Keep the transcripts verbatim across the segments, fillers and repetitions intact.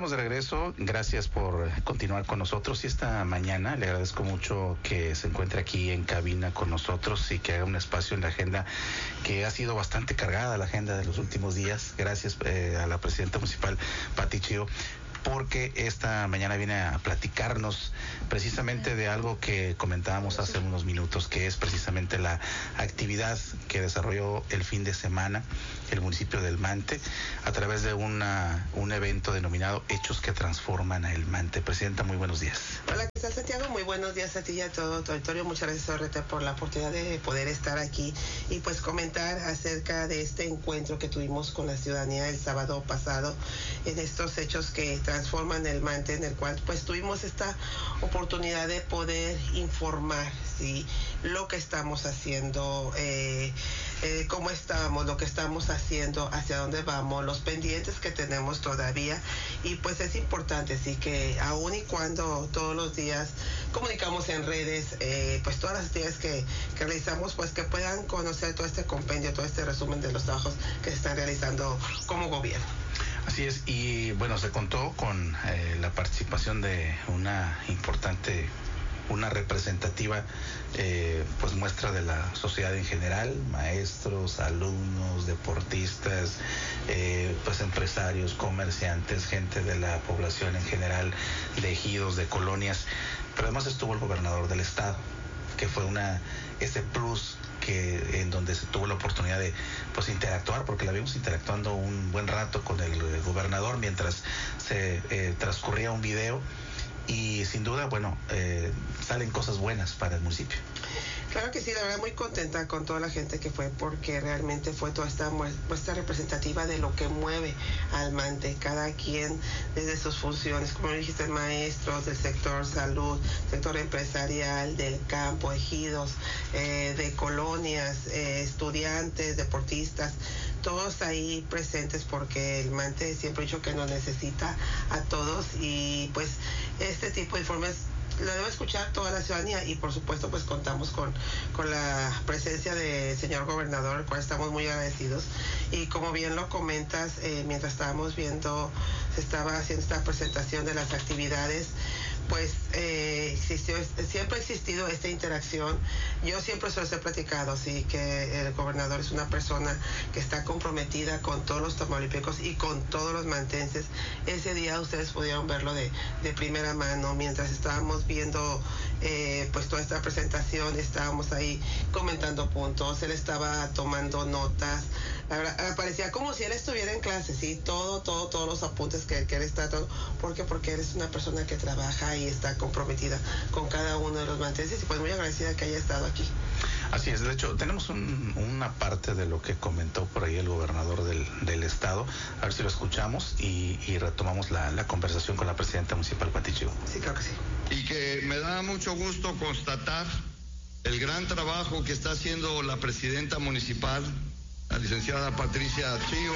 estamos de regreso. Gracias por continuar con nosotros. Y esta mañana le agradezco mucho que se encuentre aquí en cabina con nosotros y que haga un espacio en la agenda que ha sido bastante cargada, la agenda de los últimos días. Gracias eh, a la presidenta municipal, Pati Chío, porque esta mañana viene a platicarnos precisamente de algo que comentábamos hace unos minutos, que es precisamente la actividad que desarrolló el fin de semana el municipio del Mante a través de una, un evento denominado Hechos que Transforman a El Mante. Presidenta, muy buenos días. Hola, ¿qué tal, Santiago? Muy buenos días a ti y a todo tu auditorio. Muchas gracias, O R T, por la oportunidad de poder estar aquí y pues comentar acerca de este encuentro que tuvimos con la ciudadanía el sábado pasado en estos hechos que transforman El Mante, en el cual pues tuvimos esta oportunidad de poder informar, ¿sí?, lo que estamos haciendo, eh, eh, cómo estamos, lo que estamos haciendo, hacia dónde vamos, los pendientes que tenemos todavía. Y pues es importante, sí, que aun y cuando todos los días comunicamos en redes, eh, pues todas las actividades que, que realizamos, pues que puedan conocer todo este compendio, todo este resumen de los trabajos que se están realizando como gobierno. Así es, y bueno, se contó con eh, la participación de una importante, una representativa eh, pues muestra de la sociedad en general, maestros, alumnos, deportistas, eh, pues empresarios, comerciantes, gente de la población en general, de ejidos, de colonias, pero además estuvo el gobernador del estado, que fue una ese plus que en donde se tuvo la oportunidad de pues interactuar, porque la vimos interactuando un buen rato con el, el gobernador mientras se eh, transcurría un video, y sin duda, bueno, eh, salen cosas buenas para el municipio. Claro que sí, la verdad muy contenta con toda la gente que fue, porque realmente fue toda esta muestra representativa de lo que mueve al Mante, cada quien desde sus funciones, como dijiste, maestros del sector salud, sector empresarial, del campo, ejidos, eh, de colonias, eh, estudiantes, deportistas, todos ahí presentes, porque el Mante siempre ha dicho que nos necesita a todos, y pues este tipo de informes lo debe escuchar toda la ciudadanía, y por supuesto pues contamos con, con la presencia del señor gobernador, el cual estamos muy agradecidos. Y como bien lo comentas, eh, mientras estábamos viendo, se estaba haciendo esta presentación de las actividades, pues eh, existió, siempre ha existido esta interacción. Yo siempre se los he platicado, sí, que el gobernador es una persona que está comprometida con todos los tamaulipecos y con todos los mantenses. Ese día ustedes pudieron verlo de, de primera mano, mientras estábamos viendo eh, pues toda esta presentación, estábamos ahí comentando puntos, él estaba tomando notas. La verdad, parecía como si él estuviera en clase, sí, todo, todo, todos los apuntes que, que él está, todo, porque porque él es una persona que trabaja y está comprometida con cada uno de los mantenses, y pues muy agradecida que haya estado aquí. Así es, de hecho, tenemos un, una parte de lo que comentó por ahí el gobernador del, del estado, a ver si lo escuchamos y, y retomamos la, la conversación con la presidenta municipal, Pati Chío. Sí, claro que sí. Y que me da mucho gusto constatar el gran trabajo que está haciendo la presidenta municipal, la licenciada Patricia Chío,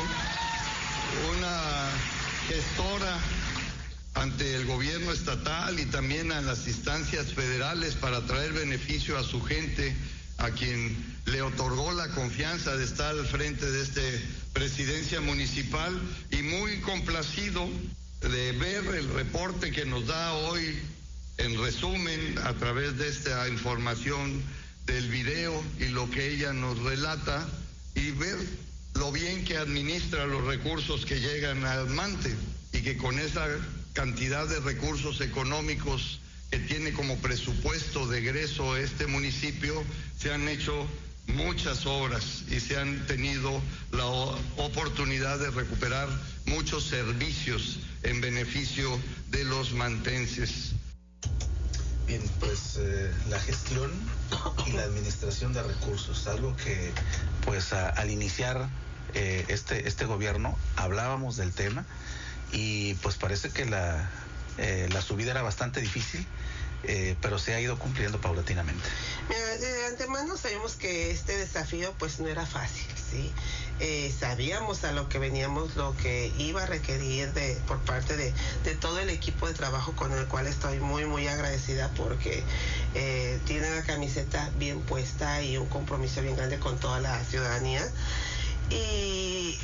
una gestora ante el gobierno estatal y también a las instancias federales para traer beneficio a su gente, a quien le otorgó la confianza de estar al frente de esta presidencia municipal, y muy complacido de ver el reporte que nos da hoy en resumen a través de esta información del video y lo que ella nos relata, y ver lo bien que administra los recursos que llegan al Mante, y que con esa cantidad de recursos económicos que tiene como presupuesto de egreso este municipio, se han hecho muchas obras y se han tenido la oportunidad de recuperar muchos servicios en beneficio de los mantenses. Bien, pues eh, la gestión y la administración de recursos, algo que pues a, al iniciar eh, este, este gobierno hablábamos del tema, y pues parece que la, eh, la subida era bastante difícil, eh, pero se ha ido cumpliendo paulatinamente. Mira, de antemano sabíamos que este desafío pues no era fácil, ¿sí? Eh, sabíamos a lo que veníamos, lo que iba a requerir de por parte de, de todo el equipo de trabajo, con el cual estoy muy muy agradecida, porque eh, tiene la camiseta bien puesta y un compromiso bien grande con toda la ciudadanía. Y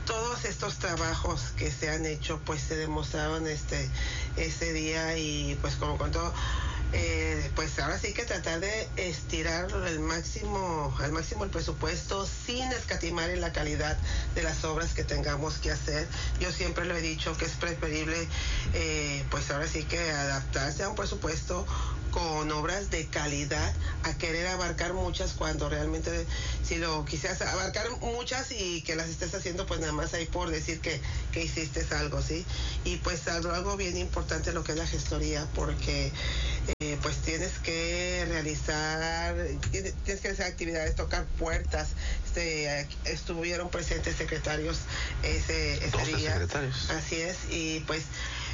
todos estos trabajos que se han hecho pues se demostraron este ese día y pues como contó eh, pues ahora sí que tratar de estirar el máximo al máximo el presupuesto sin escatimar en la calidad de las obras que tengamos que hacer. Yo siempre lo he dicho que es preferible eh, pues ahora sí que adaptarse a un presupuesto con obras de calidad a querer abarcar muchas cuando realmente si lo quisieras abarcar muchas y que las estés haciendo pues nada más ahí por decir que, que hiciste algo, ¿sí? Y pues algo, algo bien importante lo que es la gestoría porque eh, pues tienes que realizar tienes que hacer actividades, tocar puertas, este, estuvieron presentes secretarios ese, ese día. Secretarios. Así es, y pues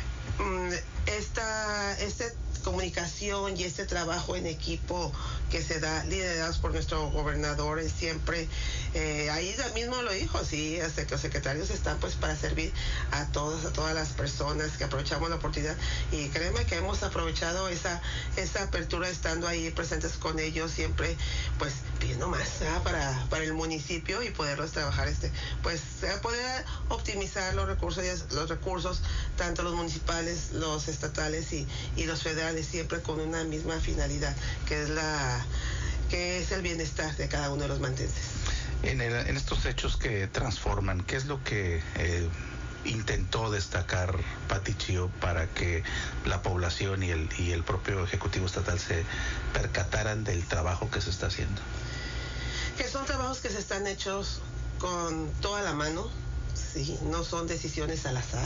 esta este comunicación y este trabajo en equipo que se da liderados por nuestro gobernador es siempre eh, ahí mismo lo dijo, sí, hasta que los secretarios están pues para servir a todos, a todas las personas que aprovechamos la oportunidad y créeme que hemos aprovechado esa esa apertura estando ahí presentes con ellos siempre pues pidiendo más ¿eh? para para el municipio y poderlos trabajar este pues poder optimizar los recursos los recursos tanto los municipales, los estatales y, y los federales siempre con una misma finalidad que es la que es el bienestar de cada uno de los mantenses. En, el, en estos hechos que transforman, ¿qué es lo que eh, intentó destacar Pati Chío para que la población y el, y el propio Ejecutivo Estatal se percataran del trabajo que se está haciendo? Que son trabajos que se están hechos con toda la mano, sí, no son decisiones al azar,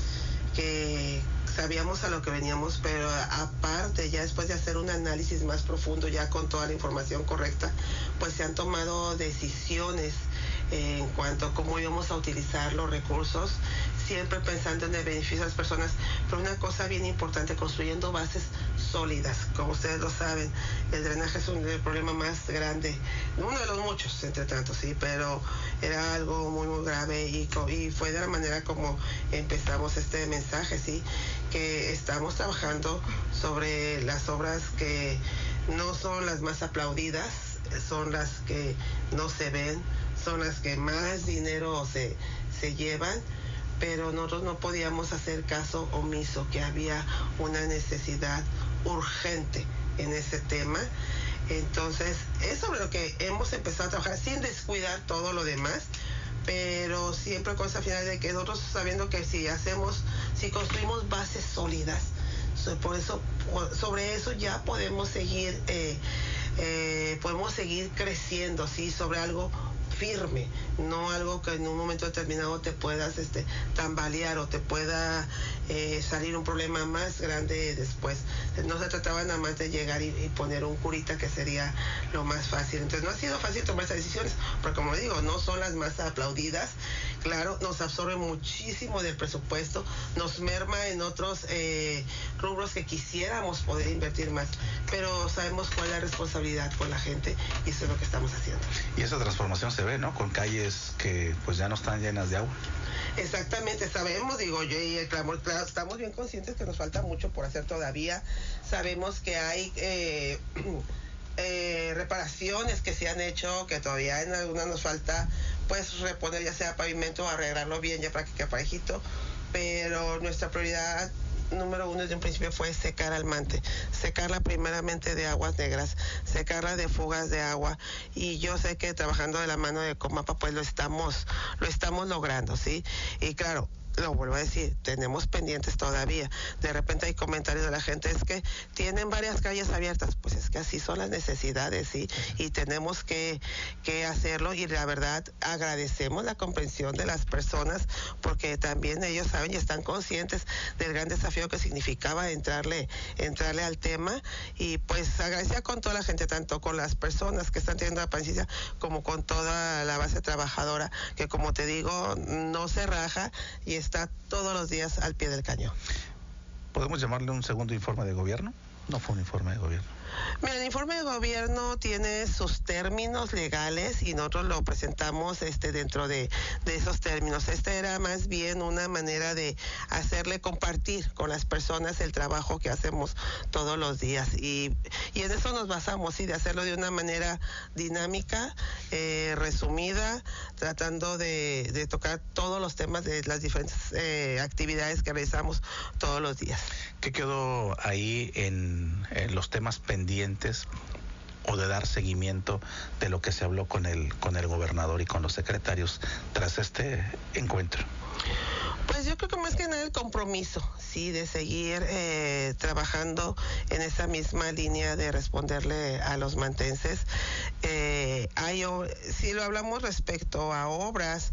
que sabíamos a lo que veníamos, pero aparte, ya después de hacer un análisis más profundo, ya con toda la información correcta, pues se han tomado decisiones eh, en cuanto a cómo íbamos a utilizar los recursos, siempre pensando en el beneficio de las personas, pero una cosa bien importante, construyendo bases sólidas, como ustedes lo saben, el drenaje es un el problema más grande, uno de los muchos, entre tantos, sí, pero era algo muy, muy grave y, y fue de la manera como empezamos este mensaje, sí, que estamos trabajando sobre las obras que no son las más aplaudidas, son las que no se ven, son las que más dinero se, se llevan, pero nosotros no podíamos hacer caso omiso, que había una necesidad urgente en ese tema. Entonces, es sobre lo que hemos empezado a trabajar sin descuidar todo lo demás, pero siempre con esa finalidad de que nosotros sabiendo que si hacemos, si construimos bases sólidas, por eso, sobre eso ya podemos seguir, eh, eh, podemos seguir creciendo, sí, sobre algo firme, no algo que en un momento determinado te puedas este, tambalear o te pueda eh, salir un problema más grande después. No se trataba nada más de llegar y, y poner un curita, que sería lo más fácil. Entonces no ha sido fácil tomar esas decisiones, porque como digo, no son las más aplaudidas. Claro, nos absorbe muchísimo del presupuesto, nos merma en otros eh, rubros que quisiéramos poder invertir más, pero sabemos cuál es la responsabilidad con la gente y eso es lo que estamos haciendo. Y esa transformación se ve, ¿no? Con calles que pues ya no están llenas de agua. Exactamente, sabemos, digo yo, y el clamor, claro, estamos bien conscientes que nos falta mucho por hacer todavía. Sabemos que hay eh, eh, reparaciones que se han hecho, que todavía en algunas nos falta, pues, reponer ya sea pavimento o arreglarlo bien, ya para que quede parejito, pero nuestra prioridad número uno desde un principio fue secar al Mante, secarla primeramente de aguas negras, secarla de fugas de agua, y yo sé que trabajando de la mano de Comapa pues lo estamos, lo estamos logrando, ¿sí? Y claro, lo vuelvo a decir, tenemos pendientes todavía. De repente hay comentarios de la gente, es que tienen varias calles abiertas, pues es que así son las necesidades, ¿sí? Y tenemos que, que hacerlo, y la verdad agradecemos la comprensión de las personas, porque también ellos saben y están conscientes del gran desafío que significaba entrarle, entrarle al tema, y pues agradecía con toda la gente, tanto con las personas que están teniendo la paciencia, como con toda la base trabajadora, que como te digo, no se raja y está todos los días al pie del cañón. ¿Podemos llamarle un segundo informe de gobierno? No fue un informe de gobierno. Mira, el informe de gobierno tiene sus términos legales y nosotros lo presentamos este dentro de, de esos términos. Este era más bien una manera de hacerle compartir con las personas el trabajo que hacemos todos los días, y, y en eso nos basamos, y de hacerlo de una manera dinámica eh, resumida, tratando de, de tocar todos los temas de las diferentes eh, actividades que realizamos todos los días. ¿Qué quedó ahí en, en los temas pendientes o de dar seguimiento de lo que se habló con el, con el gobernador y con los secretarios tras este encuentro? Pues yo creo que más que nada el compromiso, sí, de seguir eh, trabajando en esa misma línea de responderle a los mantenses. Eh, hay, si lo hablamos respecto a obras,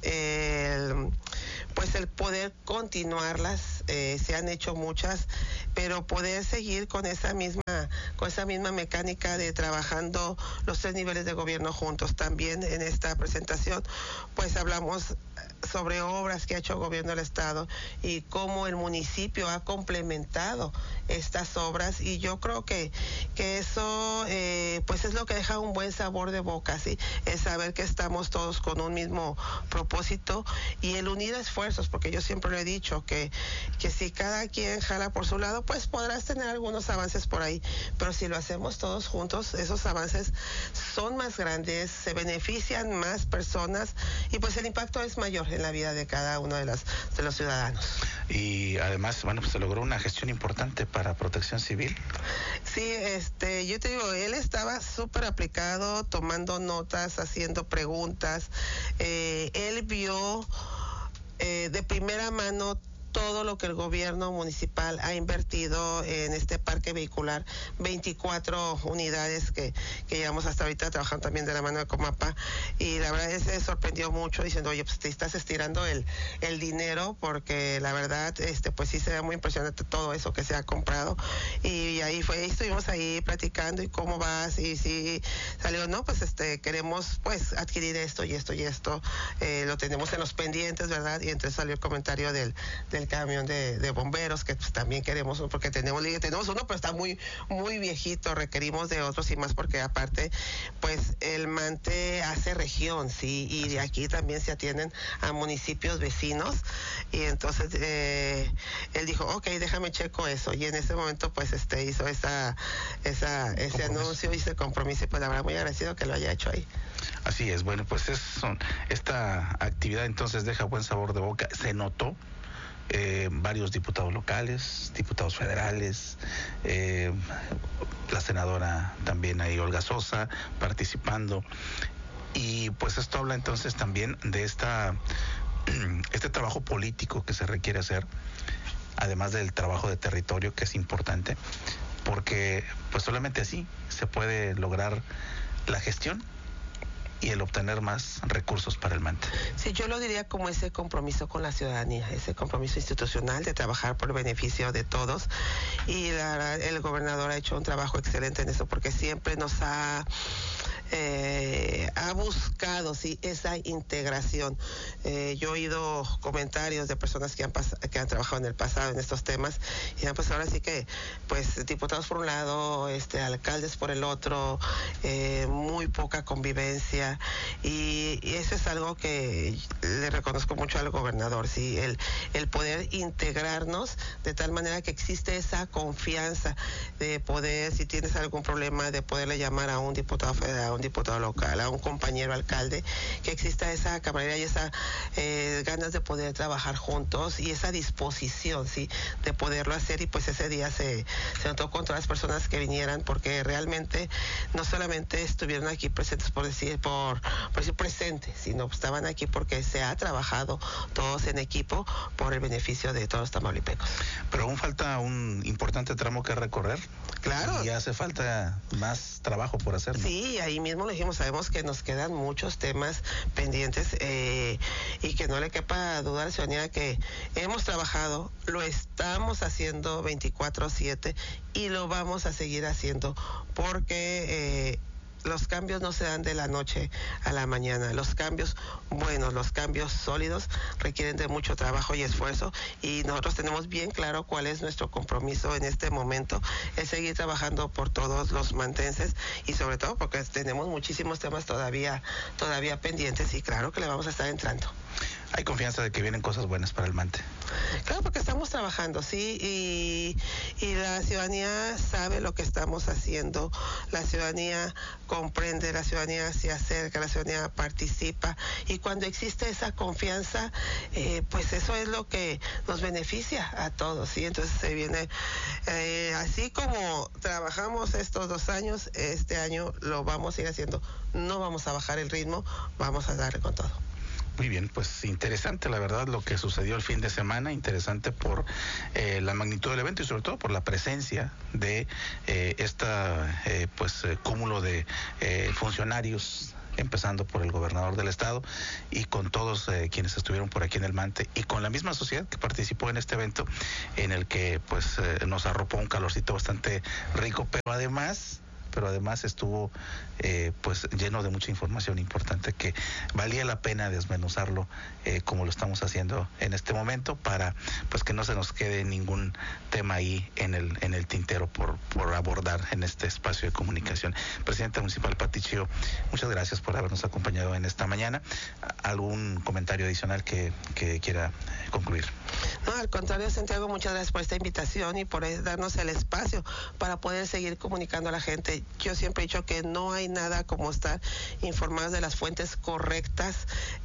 eh, pues el poder continuarlas, eh, se han hecho muchas, pero poder seguir con esa misma con esa misma mecánica de trabajando los tres niveles de gobierno juntos. También en esta presentación pues hablamos sobre obras que ha hecho el gobierno del estado y cómo el municipio ha complementado estas obras, y yo creo que que eso eh, pues es lo que deja un buen sabor de boca, sí, es saber que estamos todos con un mismo propósito y el unir esfuerzos, porque yo siempre lo he dicho que que si cada quien jala por su lado, pues podrás tener algunos avances por ahí, pero si lo hacemos todos juntos, esos avances son más grandes, se benefician más personas y pues el impacto es mayor en la vida de cada uno de, las, de los ciudadanos. Y además, bueno, pues se logró una gestión importante para Protección Civil. Sí, este, yo te digo, él estaba súper aplicado, tomando notas, haciendo preguntas. Eh, él vio eh, de primera mano todo lo que el gobierno municipal ha invertido en este parque vehicular, veinticuatro unidades que, que llevamos hasta ahorita trabajando también de la mano de Comapa, y la verdad es que se sorprendió mucho diciendo, oye, pues te estás estirando el, el dinero, porque la verdad, este, pues sí se ve muy impresionante todo eso que se ha comprado, y, y ahí fue, estuvimos ahí platicando y cómo vas, y sí salió, no, pues este, queremos pues adquirir esto y esto y esto, eh, lo tenemos en los pendientes, ¿verdad? Y entonces salió el comentario del, del camión de, de bomberos, que pues también queremos, porque tenemos, tenemos uno, pero está muy, muy viejito, requerimos de otros y más porque aparte, pues el Mante hace región, sí, y de aquí también se atienden a municipios vecinos, y entonces eh, él dijo, ok, déjame checo eso, y en ese momento pues este hizo esa, esa ese compromiso. anuncio y ese compromiso, y pues la verdad muy agradecido que lo haya hecho ahí. Así es, bueno, pues es, son, esta actividad entonces deja buen sabor de boca, se notó. Eh, varios diputados locales, diputados federales, eh, la senadora también ahí, Olga Sosa, participando, y pues esto habla entonces también de esta este trabajo político que se requiere hacer, además del trabajo de territorio, que es importante, porque pues solamente así se puede lograr la gestión y el obtener más recursos para el Mante. Sí, yo lo diría como ese compromiso con la ciudadanía, ese compromiso institucional de trabajar por el beneficio de todos, y la, el gobernador ha hecho un trabajo excelente en eso, porque siempre nos ha Eh, ha buscado sí esa integración. Eh, yo he oído comentarios de personas que han pas- que han trabajado en el pasado en estos temas, y pues ahora sí que pues diputados por un lado, este alcaldes por el otro, eh, muy poca convivencia, y, y eso es algo que le reconozco mucho al gobernador, sí, el, el poder integrarnos de tal manera que existe esa confianza de poder, si tienes algún problema, de poderle llamar a un diputado federal, a un diputado local, a un compañero alcalde, que exista esa camaradería y esa eh, ganas de poder trabajar juntos y esa disposición, sí, de poderlo hacer. Y pues ese día se, se notó con todas las personas que vinieran, porque realmente no solamente estuvieron aquí presentes por decir, por, por decir presentes, sino estaban aquí porque se ha trabajado todos en equipo por el beneficio de todos los tamaulipecos. Pero aún falta un importante tramo que recorrer. Claro. Y hace falta más trabajo por hacer, ¿no? Sí, ahí mismo lo dijimos, sabemos que nos quedan muchos temas pendientes, eh, y que no le quepa duda a la ciudadanía que hemos trabajado, lo estamos haciendo veinticuatro siete y lo vamos a seguir haciendo, porque eh, los cambios no se dan de la noche a la mañana. Los cambios buenos, los cambios sólidos requieren de mucho trabajo y esfuerzo, y nosotros tenemos bien claro cuál es nuestro compromiso en este momento, es seguir trabajando por todos los mantenses, y sobre todo porque tenemos muchísimos temas todavía, todavía pendientes, y claro que le vamos a estar entrando. hay confianza de que vienen cosas buenas para el Mante. Claro, porque estamos trabajando, sí, y, y la ciudadanía sabe lo que estamos haciendo, la ciudadanía comprende, la ciudadanía se acerca, la ciudadanía participa, y cuando existe esa confianza, eh, pues eso es lo que nos beneficia a todos, ¿sí? Entonces se viene, eh, así como trabajamos estos dos años, este año lo vamos a ir haciendo, no vamos a bajar el ritmo, vamos a darle con todo. Muy bien, pues interesante la verdad lo que sucedió el fin de semana, interesante por eh, la magnitud del evento y sobre todo por la presencia de eh, esta eh, pues eh, cúmulo de eh, funcionarios, empezando por el gobernador del estado y con todos eh, quienes estuvieron por aquí en el Mante y con la misma sociedad que participó en este evento en el que pues eh, nos arropó un calorcito bastante rico, pero además pero además estuvo eh, pues lleno de mucha información importante que valía la pena desmenuzarlo eh, como lo estamos haciendo en este momento para pues que no se nos quede ningún tema ahí en el en el tintero por por abordar en este espacio de comunicación. Presidenta Municipal Pati Chío, muchas gracias por habernos acompañado en esta mañana. ¿Algún comentario adicional que, que quiera concluir? No, al contrario, Santiago, muchas gracias por esta invitación y por darnos el espacio para poder seguir comunicando a la gente. Yo siempre he dicho que no hay nada como estar informados de las fuentes correctas,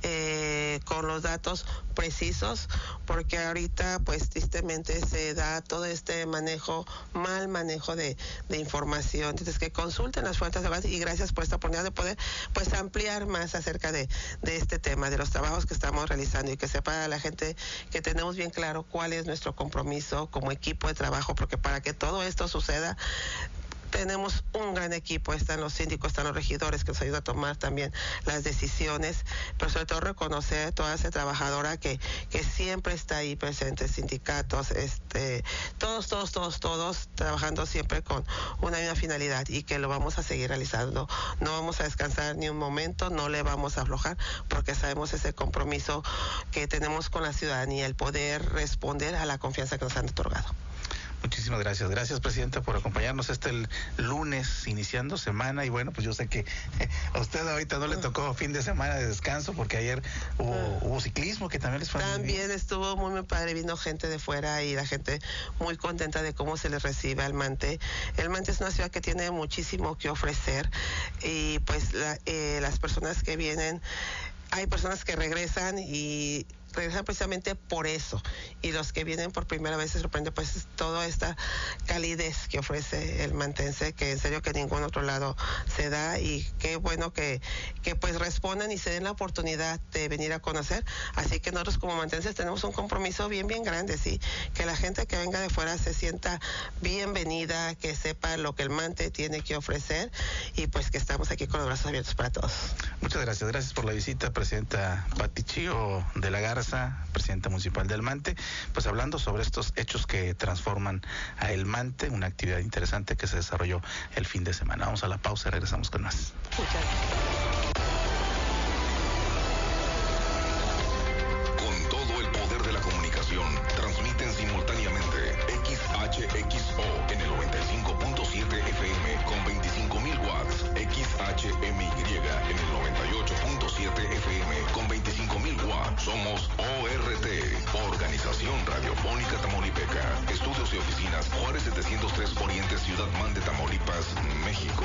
eh, con los datos precisos, porque ahorita pues tristemente se da todo este manejo, mal manejo de, de información. Entonces que consulten las fuentes de base y gracias por esta oportunidad de poder pues ampliar más acerca de, de este tema, de los trabajos que estamos realizando y que sepa la gente que tenemos bien claro cuál es nuestro compromiso como equipo de trabajo, porque para que todo esto suceda tenemos un gran equipo, están los síndicos, están los regidores que nos ayudan a tomar también las decisiones, pero sobre todo reconocer toda esa trabajadora que, que siempre está ahí presente, sindicatos, este, todos, todos, todos, todos trabajando siempre con una misma finalidad y que lo vamos a seguir realizando. No vamos a descansar ni un momento, no le vamos a aflojar porque sabemos ese compromiso que tenemos con la ciudadanía, el poder responder a la confianza que nos han otorgado. Muchísimas gracias. Gracias, Presidenta, por acompañarnos este el lunes, iniciando semana. Y bueno, pues yo sé que a usted ahorita no le tocó fin de semana de descanso, porque ayer hubo, uh, hubo ciclismo, que también les fue También muy bien. Estuvo muy, muy padre. Vino gente de fuera y la gente muy contenta de cómo se les recibe al Mante. El Mante es una ciudad que tiene muchísimo que ofrecer. Y pues la, eh, las personas que vienen, hay personas que regresan y regresan precisamente por eso, y los que vienen por primera vez se sorprende pues toda esta calidez que ofrece el mantense, que en serio que en ningún otro lado se da, y qué bueno que, que pues respondan y se den la oportunidad de venir a conocer. Así que nosotros como mantenses tenemos un compromiso bien bien grande, sí, que la gente que venga de fuera se sienta bienvenida, que sepa lo que el Mante tiene que ofrecer, y pues que estamos aquí con los brazos abiertos para todos. Muchas gracias, gracias por la visita, Presidenta Pati Chío de la Garza, Presidenta Municipal del Mante, pues hablando sobre estos hechos que transforman a el Mante, una actividad interesante que se desarrolló el fin de semana. Vamos a la pausa y regresamos con más. Muchas gracias. Con todo el poder de la comunicación, transmiten simultáneamente X H X O en el noventa y cinco punto siete F M con veinticinco mil watts, X H M Y en el noventa y ocho punto siete F M con veinticinco mil watts. Somos O R T, Organización Radiofónica Tamaulipeca. Estudios y oficinas Juárez setecientos tres Oriente, Ciudad Mante, Tamaulipas, México.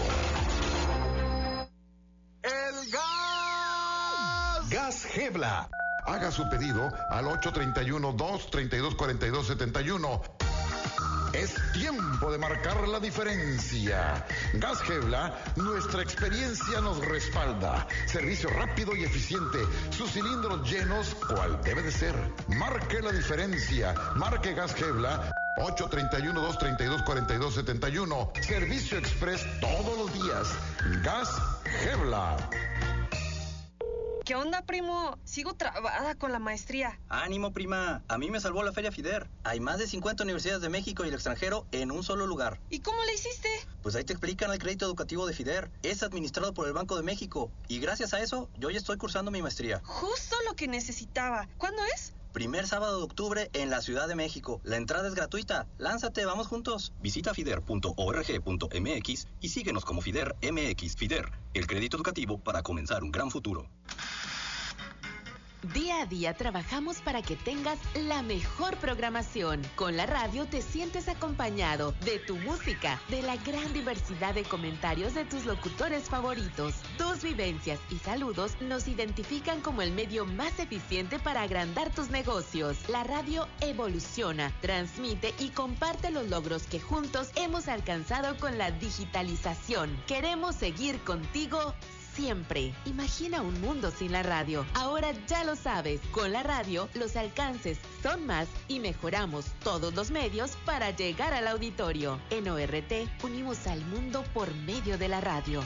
¡El gas! Gas Gebla. Haga su pedido al ocho tres uno, dos tres dos, cuatro dos siete uno. Es tiempo de marcar la diferencia. Gas Gebla, nuestra experiencia nos respalda. Servicio rápido y eficiente. Sus cilindros llenos, cual debe de ser. Marque la diferencia. Marque Gas Gebla. ocho tres uno, dos tres dos, cuatro dos siete uno. Servicio express todos los días. Gas Gebla. ¿Qué onda, primo? Sigo trabada con la maestría. Ánimo, prima. A mí me salvó la Feria FIDER. Hay más de cincuenta universidades de México y el extranjero en un solo lugar. ¿Y cómo le hiciste? Pues ahí te explican el crédito educativo de FIDER. Es administrado por el Banco de México. Y gracias a eso, yo ya estoy cursando mi maestría. Justo lo que necesitaba. ¿Cuándo es? Primer sábado de octubre en la Ciudad de México. La entrada es gratuita. Lánzate, vamos juntos. Visita fider punto org punto m x y síguenos como FIDER M X. FIDER, el crédito educativo para comenzar un gran futuro. Día a día trabajamos para que tengas la mejor programación. Con la radio te sientes acompañado de tu música, de la gran diversidad de comentarios de tus locutores favoritos. Tus vivencias y saludos nos identifican como el medio más eficiente para agrandar tus negocios. La radio evoluciona, transmite y comparte los logros que juntos hemos alcanzado con la digitalización. Queremos seguir contigo siempre. Imagina un mundo sin la radio. Ahora ya lo sabes. Con la radio, los alcances son más y mejoramos todos los medios para llegar al auditorio. En O R T, unimos al mundo por medio de la radio.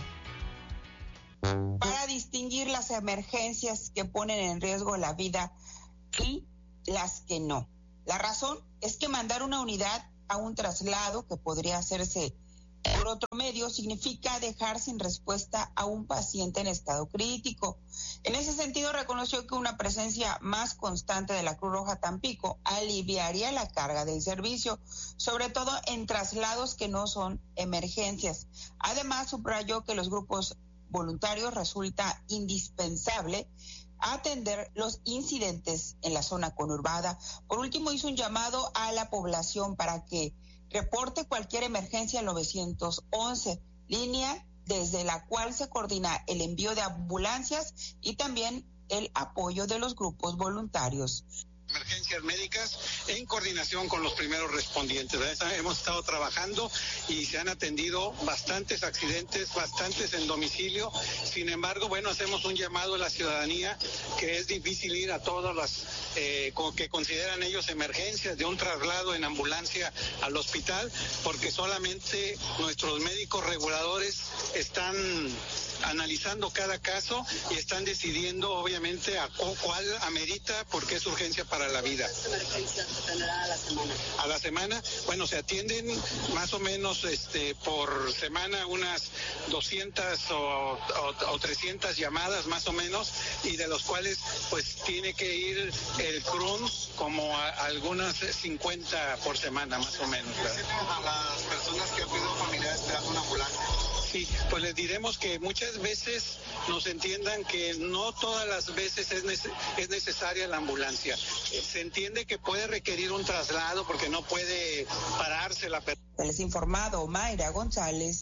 Para distinguir las emergencias que ponen en riesgo la vida y las que no. La razón es que mandar una unidad a un traslado que podría hacerse por otro medio significa dejar sin respuesta a un paciente en estado crítico. En ese sentido, reconoció que una presencia más constante de la Cruz Roja Tampico aliviaría la carga del servicio, sobre todo en traslados que no son emergencias. Además, subrayó que los grupos voluntarios resulta indispensable atender los incidentes en la zona conurbada. Por último, hizo un llamado a la población para que reporte cualquier emergencia al nueve once, línea desde la cual se coordina el envío de ambulancias y también el apoyo de los grupos voluntarios. Emergencias médicas en coordinación con los primeros respondientes. Hemos estado trabajando y se han atendido bastantes accidentes, bastantes en domicilio. Sin embargo, bueno, hacemos un llamado a la ciudadanía que es difícil ir a todas las eh, que consideran ellos emergencias de un traslado en ambulancia al hospital, porque solamente nuestros médicos reguladores están analizando cada caso y están decidiendo obviamente a cuál amerita porque es urgencia para la vida. ¿Cuántas emergencias se tendrá a la semana? A la semana, bueno, se atienden más o menos este por semana unas doscientas o, o, o trescientas llamadas más o menos, y de los cuales pues tiene que ir el C R U M S como a, a algunas cincuenta por semana más o menos. ¿Qué a las personas que han pedido familiares esperando una ambulancia? Sí, pues les diremos que muchas veces nos entiendan que no todas las veces es, nece- es necesaria la ambulancia. Se entiende que puede requerir un traslado porque no puede pararse la persona. Les informado Mayra González.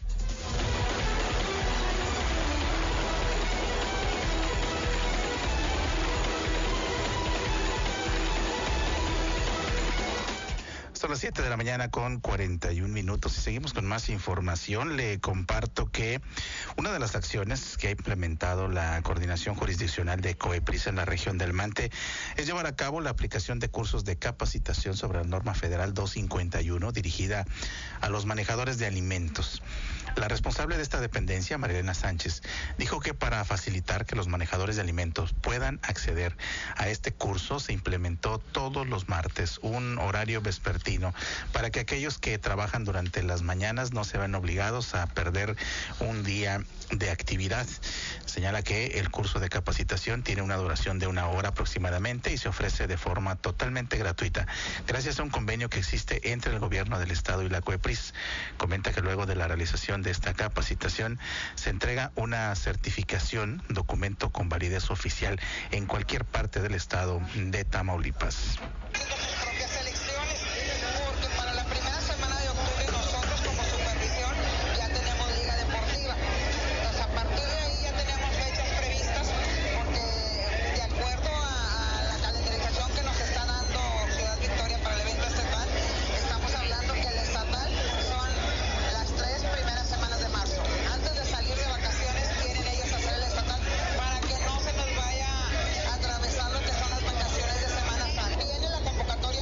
Son las siete de la mañana con cuarenta y un minutos y seguimos con más información. Le comparto que una de las acciones que ha implementado la Coordinación Jurisdiccional de COEPRIS en la región del Mante es llevar a cabo la aplicación de cursos de capacitación sobre la norma federal doscientos cincuenta y uno dirigida a los manejadores de alimentos. La responsable de esta dependencia, Marilena Sánchez, dijo que para facilitar que los manejadores de alimentos puedan acceder a este curso se implementó todos los martes un horario vespertino para que aquellos que trabajan durante las mañanas no se vean obligados a perder un día de actividad. Señala que el curso de capacitación tiene una duración de una hora aproximadamente y se ofrece de forma totalmente gratuita, gracias a un convenio que existe entre el gobierno del estado y la COEPRIS. Comenta que luego de la realización de esta capacitación se entrega una certificación, documento con validez oficial en cualquier parte del estado de Tamaulipas. Para que no se nos vaya a atravesar lo que son las vacaciones de Semana Santa. Viene la convocatoria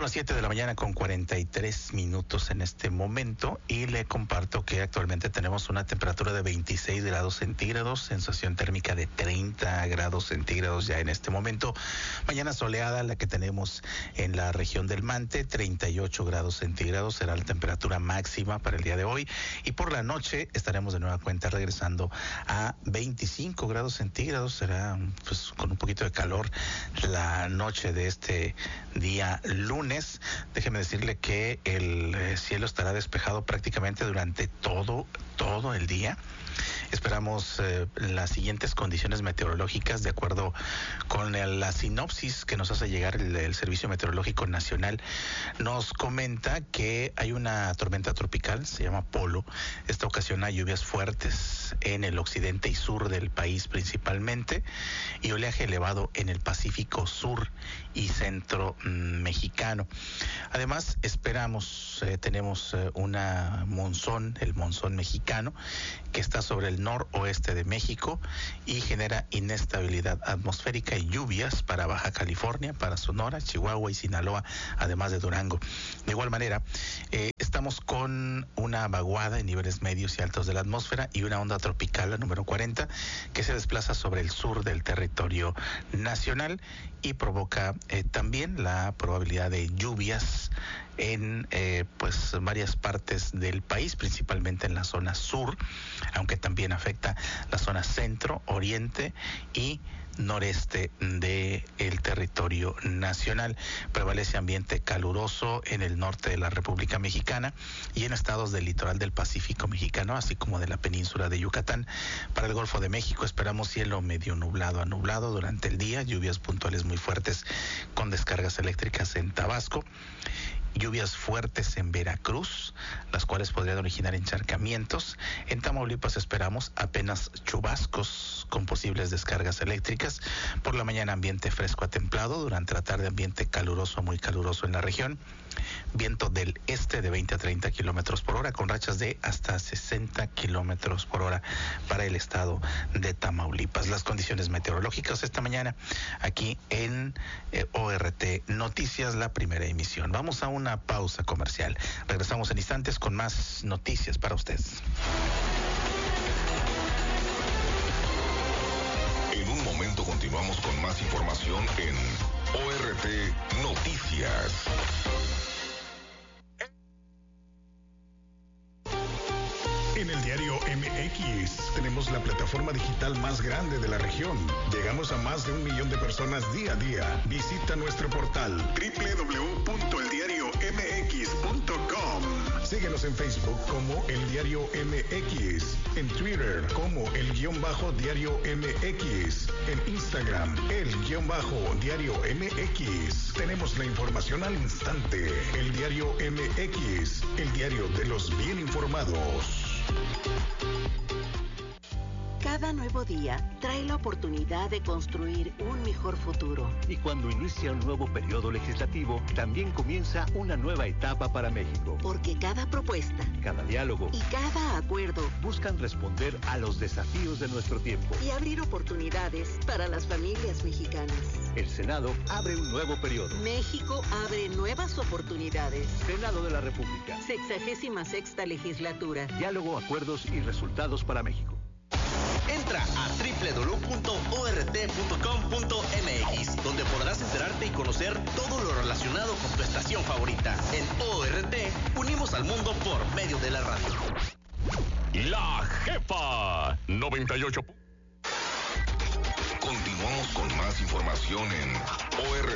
Son las siete de la mañana con cuarenta y tres minutos en este momento y le comparto que actualmente tenemos una temperatura de veintiséis grados centígrados, sensación térmica de treinta grados centígrados ya en este momento. Mañana soleada la que tenemos en la región del Mante, treinta y ocho grados centígrados será la temperatura máxima para el día de hoy y por la noche estaremos de nueva cuenta regresando a veinticinco grados centígrados, será pues con un poquito de calor la noche de este día lunes. Déjeme decirle que el eh, cielo estará despejado prácticamente durante todo, todo el día. Esperamos eh, las siguientes condiciones meteorológicas de acuerdo con el, la sinopsis que nos hace llegar el, el Servicio Meteorológico Nacional. Nos comenta que hay una tormenta tropical, se llama Polo. Esta ocasiona lluvias fuertes en el occidente y sur del país principalmente y oleaje elevado en el Pacífico Sur y centro mm, mexicano. Además, esperamos, eh, tenemos eh, una monzón, el monzón mexicano, que está sobre el noroeste de México y genera inestabilidad atmosférica y lluvias para Baja California, para Sonora, Chihuahua y Sinaloa, además de Durango. De igual manera, eh, estamos con una vaguada en niveles medios y altos de la atmósfera y una onda tropical, la número cuarenta, que se desplaza sobre el sur del territorio nacional y provoca eh, también la probabilidad de lluvias en eh, pues varias partes del país, principalmente en la zona sur, aunque también afecta la zona centro, oriente y noreste de el territorio nacional. Prevalece ambiente caluroso en el norte de la República Mexicana y en estados del litoral del Pacífico mexicano, así como de la península de Yucatán. Para el Golfo de México esperamos cielo medio nublado a nublado durante el día, lluvias puntuales muy fuertes con descargas eléctricas en Tabasco. Lluvias fuertes en Veracruz, las cuales podrían originar encharcamientos. En Tamaulipas esperamos apenas chubascos con posibles descargas eléctricas. Por la mañana ambiente fresco a templado, durante la tarde ambiente caluroso, muy caluroso en la región. Viento del este de veinte a treinta kilómetros por hora, con rachas de hasta sesenta kilómetros por hora para el estado de Tamaulipas. Las condiciones meteorológicas esta mañana aquí en eh, O R T Noticias, la primera emisión. Vamos a una pausa comercial. Regresamos en instantes con más noticias para ustedes. En un momento continuamos con más información en O R T Noticias. En el diario M X tenemos la plataforma digital más grande de la región. Llegamos a más de un millón de personas día a día. Visita nuestro portal doble u doble u doble u punto el diario m x punto com. Síguenos en Facebook como El Diario M X, en Twitter como El Guión Bajo Diario M X, en Instagram El Guión Bajo Diario M X. Tenemos la información al instante. El Diario M X, el diario de los bien informados. Cada nuevo día trae la oportunidad de construir un mejor futuro. Y cuando inicia un nuevo periodo legislativo, también comienza una nueva etapa para México. Porque cada propuesta, cada diálogo y cada acuerdo buscan responder a los desafíos de nuestro tiempo y abrir oportunidades para las familias mexicanas. El Senado abre un nuevo periodo. México abre nuevas oportunidades. Senado de la República. Sexagésima sexta legislatura. Diálogo, acuerdos y resultados para México. Entra a doble u doble u doble u punto o r t punto com punto m x, donde podrás enterarte y conocer todo lo relacionado con tu estación favorita. En O R T, unimos al mundo por medio de la radio. La Jefa noventa y ocho. Continuamos con más información en O R T.